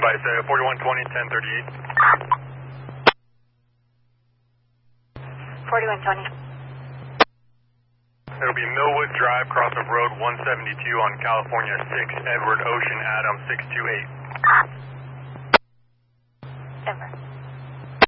Standby, say 4120, 1038. 4120. It'll be Millwood Drive, cross of Road 172 on California 6, Edward Ocean, Adam 628.